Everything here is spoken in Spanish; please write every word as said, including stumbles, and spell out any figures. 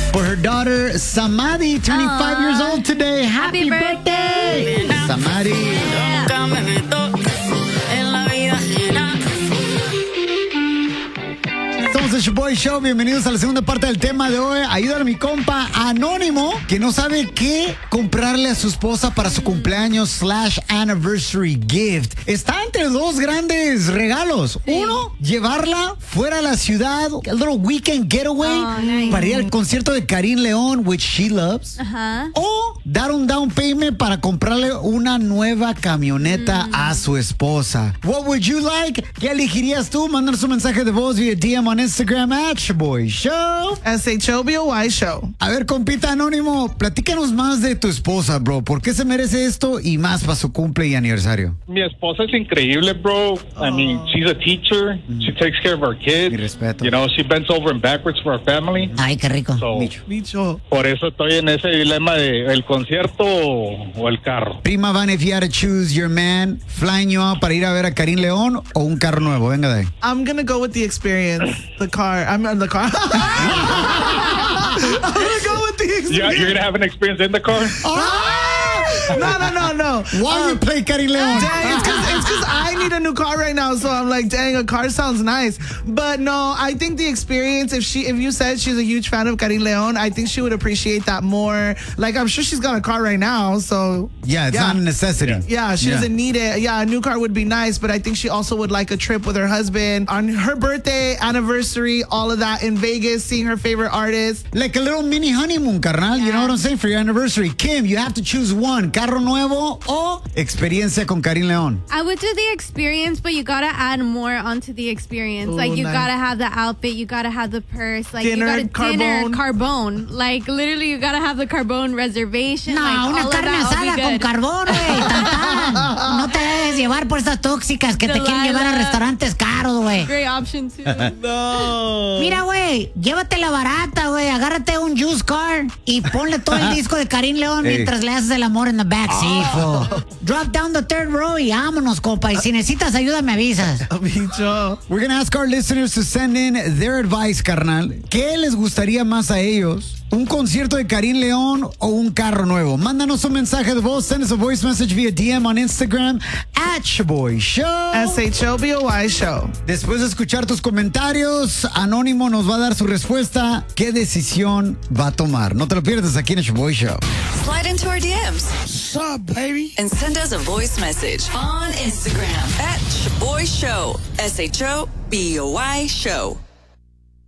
for her daughter, Samadhi, turning Aww. five years old today. Happy, Happy birthday, birthday. Samadhi. Yeah. Somos el Show Show. Bienvenidos a la segunda parte del tema de hoy. Ayúdame a mi compa Anónimo, que no sabe qué comprarle a su esposa para su cumpleaños slash anniversary gift. Está entre dos grandes regalos. Sí. Uno, llevarla fuera de la ciudad, a little weekend getaway, oh, nice. para ir al concierto de Karin León, which she loves. Uh-huh. O dar un down payment para comprarle una nueva camioneta mm. a su esposa. What would you like? ¿Qué elegirías tú? Mándanos un mensaje de voz vía D M on Instagram at Show Show. S H O B O Y Show. A ver, compita Anónimo, platícanos más de tu esposa, bro. ¿Por qué se merece esto y más para su cumple y aniversario? Mi esposa es increíble, bro. Oh. I mean, she's a teacher. Mm. She takes care of our kids. Mi respeto. You know, she bends over and backwards for our family. Ay, qué rico. So, Micho. Micho. Por eso estoy en ese dilema de el concierto o el carro. Prima Van, if you had to choose your man flying you out para ir a ver a Karin León o un carro nuevo, venga de ahí. I'm gonna go with the experience. The car. I'm in the car. I'm gonna go with the experience. Yeah, you're gonna have an experience in the car? No, no, no, no. Why um, you play Karin León? Dang, it's because I need a new car right now, so I'm like, dang, a car sounds nice. But no, I think the experience, if she, if you said she's a huge fan of Karin León, I think she would appreciate that more. Like, I'm sure she's got a car right now, so. Yeah, it's yeah. not a necessity. Yeah, yeah she yeah. doesn't need it. Yeah, a new car would be nice, but I think she also would like a trip with her husband on her birthday, anniversary, all of that in Vegas, seeing her favorite artist. Like a little mini honeymoon, carnal. Yeah. You know what I'm saying? For your anniversary. Kim, you have to choose one. Carro nuevo o experiencia con Karin León. I would do the experience, but you gotta add more onto the experience. Ooh, like you nice. gotta have the outfit, you gotta have the purse, like dinner, you gotta dinner, carbone. Like literally, you gotta have the carbone reservation. No, like, una all carne of that asada con carbón, güey. Tan, tan. No te dejes llevar por estas tóxicas que Delilah. te quieren llevar a restaurantes caros, güey. Great option too. No. Mira, güey, llévate la barata, güey. Agárrate un juice car y ponle todo el disco de Karin León hey. mientras le haces el amor en the back. Sí, oh. Drop down the third row y vámonos, compa. Y si necesitas ayuda, me avisas. We're gonna ask our listeners to send in their advice, carnal. ¿Qué les gustaría más a ellos? ¿Un concierto de Karin León o un carro nuevo? Mándanos un mensaje de voz. Send us a voice message via D M on Instagram at Show Show. S H O B O Y Show. Después de escuchar tus comentarios, Anónimo nos va a dar su respuesta. ¿Qué decisión va a tomar? No te lo pierdas aquí en el Show Show. Slide into our D Ms. What's up, baby? And send us a voice message on Instagram at Show Show. S H O B O Y Show.